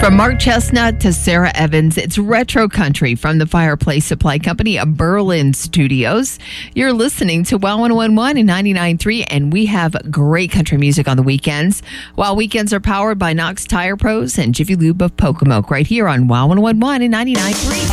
From Mark Chestnut to Sarah Evans, it's retro country from the Fireplace Supply Company of Berlin Studios. You're listening to WOW 101 and 99.3, and we have great country music on the weekends. WOW weekends are powered by Knox Tire Pros and Jiffy Lube of Pocomoke right here on WOW 101 and 99.3.